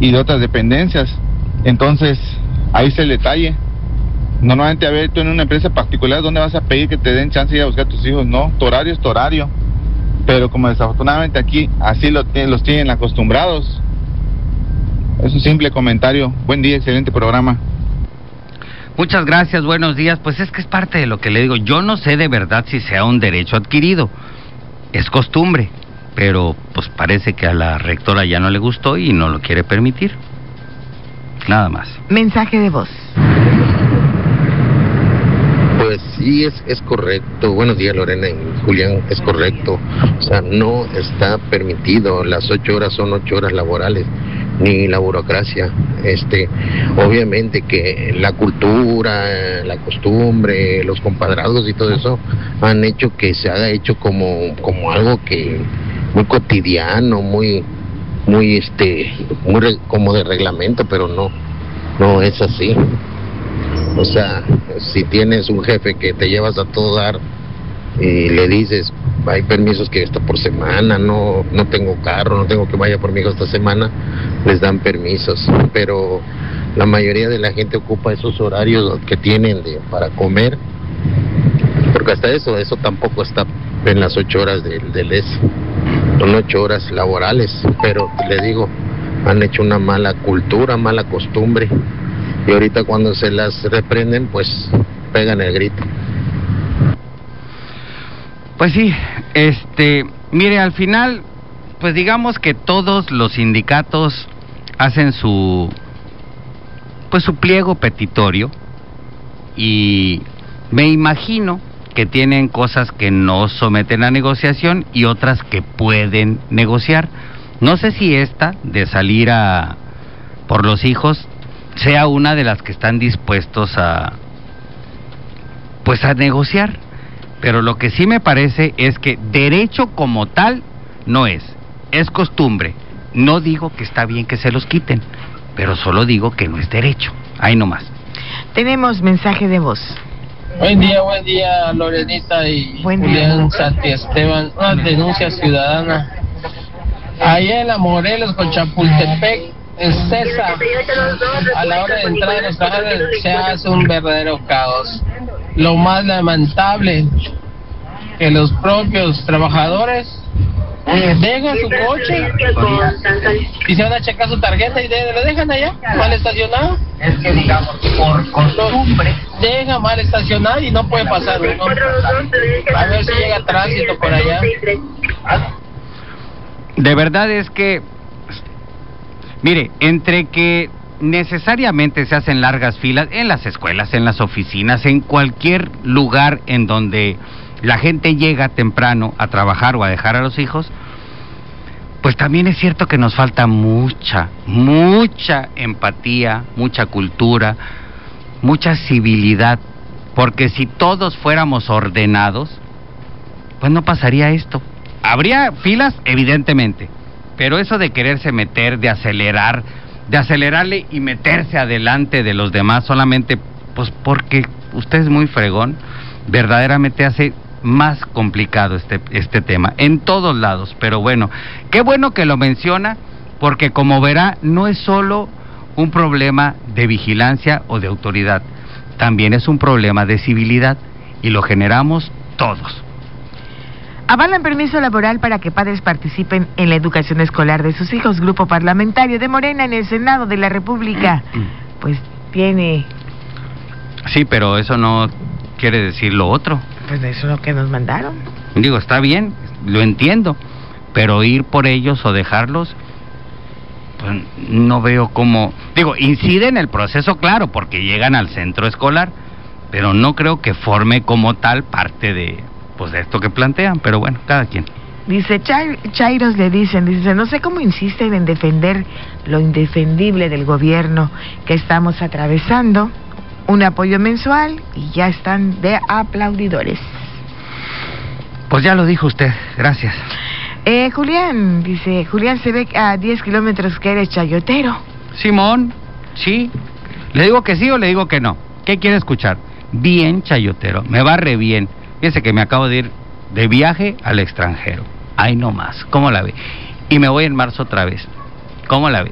y de otras dependencias. Entonces, ahí está el detalle. Normalmente, a ver, tú en una empresa particular, ¿dónde vas a pedir que te den chance de ir a buscar a tus hijos? No, tu horario es tu horario. Pero como desafortunadamente aquí así los tienen acostumbrados. Es un simple comentario. Buen día, excelente programa. Muchas gracias, buenos días. Pues es que es parte de lo que le digo. Yo no sé de verdad si sea un derecho adquirido. Es costumbre, pero pues parece que a la rectora ya no le gustó y no lo quiere permitir. Nada más. Mensaje de voz. Pues sí, es correcto. Buenos días, Lorena y Julián, es correcto. O sea, no está permitido. Las 8 horas son 8 horas laborales, ni la burocracia. Obviamente que la cultura, la costumbre, los compadrazgos y todo eso han hecho que se haga hecho como algo que muy cotidiano, muy como de reglamento, pero no es así. O sea, si tienes un jefe que te llevas a todo dar y le dices, hay permisos que hasta por semana, no tengo carro, no tengo que vaya por mi hijo esta semana, les dan permisos, pero la mayoría de la gente ocupa esos horarios que tienen para comer, porque hasta eso tampoco está en las 8 horas del son 8 horas laborales, pero le digo, han hecho una mala cultura, mala costumbre. Y ahorita cuando se las reprenden, pues pegan el grito. Pues sí, mire, al final, pues digamos que todos los sindicatos hacen su pliego petitorio y me imagino que tienen cosas que no someten a negociación y otras que pueden negociar. No sé si esta de salir por los hijos sea una de las que están dispuestos a negociar, pero lo que sí me parece es que derecho como tal no es costumbre. No digo que está bien que se los quiten, pero solo digo que no es derecho. Ahí nomás. Tenemos mensaje de voz. Buen día, Lorenita y Julián Santi Esteban. Una denuncia ciudadana. Allá en la Morelos con Chapultepec, en César, a la hora de entrar a los trabajadores se hace un verdadero caos. Lo más lamentable, que los propios trabajadores dejan su coche y se van a checar su tarjeta y lo dejan allá, mal estacionado. Es que digamos, por costumbre, deja mal estacionado y no puede pasar uno. A ver si llega tránsito por allá. De verdad es que, mire, entre que necesariamente se hacen largas filas en las escuelas, en las oficinas, en cualquier lugar en donde la gente llega temprano a trabajar o a dejar a los hijos, pues también es cierto que nos falta mucha empatía, mucha cultura, mucha civilidad, porque si todos fuéramos ordenados, pues no pasaría esto. Habría filas, evidentemente, pero eso de quererse meter, de acelerarle y meterse adelante de los demás solamente pues porque usted es muy fregón, verdaderamente hace más complicado este tema en todos lados. Pero bueno, qué bueno que lo menciona, porque como verá, no es solo un problema de vigilancia o de autoridad, también es un problema de civilidad y lo generamos todos. Avalan permiso laboral para que padres participen en la educación escolar de sus hijos. Grupo parlamentario de Morena en el Senado de la República. Pues tiene... Sí, pero eso no quiere decir lo otro. Pues eso es lo que nos mandaron. Digo, está bien, lo entiendo, pero ir por ellos o dejarlos, pues no veo cómo... Digo, incide en el proceso, claro, porque llegan al centro escolar, pero no creo que forme como tal parte de esto que plantean, pero bueno, cada quien. Dice, Chairos le dicen, no sé cómo insisten en defender lo indefendible del gobierno que estamos atravesando, un apoyo mensual y ya están de aplaudidores. Pues ya lo dijo usted, gracias. Julián, dice, Julián se ve a 10 kilómetros que eres chayotero. Simón, sí, ¿le digo que sí o le digo que no? ¿Qué quiere escuchar? Bien chayotero, me va re bien. Fíjese que me acabo de ir de viaje al extranjero. Ahí nomás, ¿cómo la ve? Y me voy en marzo otra vez. ¿Cómo la ve?